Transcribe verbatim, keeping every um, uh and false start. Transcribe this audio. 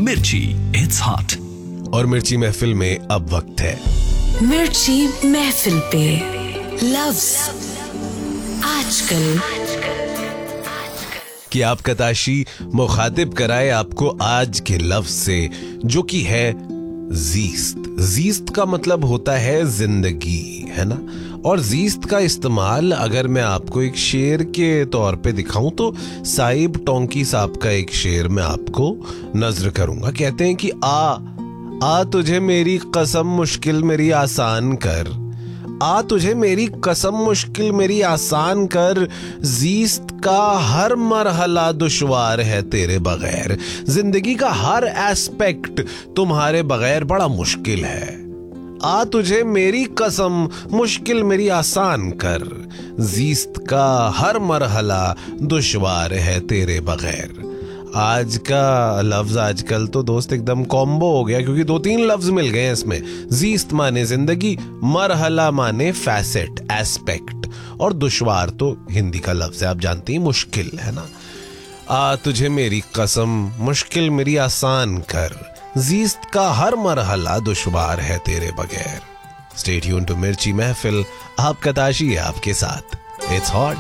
मिर्ची, it's hot. और मिर्ची महफिल में अब वक्त है मिर्ची महफिल पे लव्स आजकल कि आपका ताशी मुखातिब कराए आपको आज के लफ्ज से, जो कि है जीस्त। जीस्त का मतलब होता है जिंदगी, है ना। और जीस्त का इस्तेमाल अगर मैं आपको एक शेर के तौर पे दिखाऊं तो साहिब टोंकी साहब का एक शेर मैं आपको नजर करूंगा। कहते हैं कि आ आ तुझे मेरी कसम मुश्किल मेरी आसान कर, आ तुझे मेरी कसम मुश्किल मेरी आसान कर, जीस्त का हर मरहला दुश्वार है तेरे बगैर। जिंदगी का हर एस्पेक्ट तुम्हारे बगैर बड़ा मुश्किल है। आ तुझे मेरी कसम मुश्किल मेरी आसान कर, जीस्त का हर मरहला दुश्वार है तेरे बगैर। आज का लफ्ज आजकल तो दोस्त एकदम कॉम्बो हो गया, क्योंकि दो तीन लफ्ज मिल गए हैं इसमें। जीस्त माने जिंदगी, मरहला माने फैसेट एस्पेक्ट, और दुश्वार तो हिंदी का लफ्ज है, आप जानते हैं, मुश्किल, है ना। आ तुझे मेरी कसम मुश्किल मेरी आसान कर, जीस्त का हर मरहला दुश्वार है तेरे बगैर। स्टे ट्यून्ड टू मिर्ची महफिल, आपका ताशी है आपके साथ। It's hot.